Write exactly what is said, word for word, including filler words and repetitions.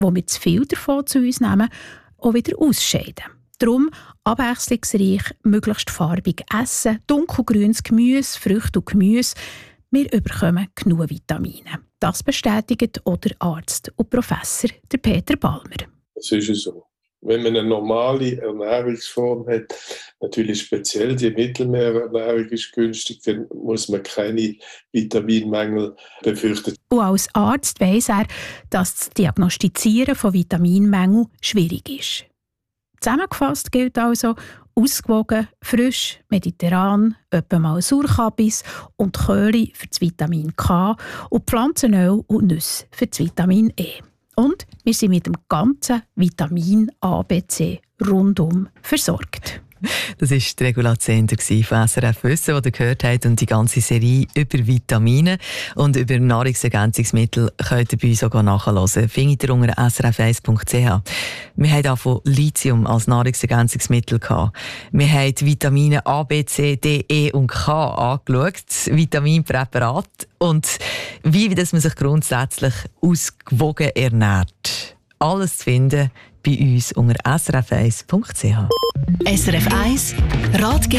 wo wir zu viel davon zu uns nehmen, auch wieder ausscheiden. Darum abwechslungsreich, möglichst farbig essen, dunkelgrünes Gemüse, Früchte und Gemüse. Wir bekommen genug Vitamine. Das bestätigt auch der Arzt und Professor der Peter Balmer. Das ist so. Wenn man eine normale Ernährungsform hat, natürlich speziell die Mittelmeerernährung ist günstig, dann muss man keine Vitaminmängel befürchten. Und als Arzt weiss er, dass das Diagnostizieren von Vitaminmängeln schwierig ist. Zusammengefasst gilt also, ausgewogen, frisch, mediterran, etwa mal Sauerkabis und Köhli für das Vitamin K und Pflanzenöl und Nüsse für das Vitamin E. Und wir sind mit dem ganzen Vitamin A B C rundum versorgt. Das war die Regulation von S R F Wissen, die ihr gehört habt, und die ganze Serie über Vitamine und über Nahrungsergänzungsmittel könnt ihr bei uns auch nachhören. Findet ihr unter s r f eins punkt c h. Wir haben von Lithium als Nahrungsergänzungsmittel gehabt. Wir haben die Vitamine A, B, C, D, E und K angeschaut, Vitaminpräparate und wie dass man sich grundsätzlich ausgewogen ernährt. Alles zu finden bei uns unter s r f eins punkt c h. S R F eins Ratgeber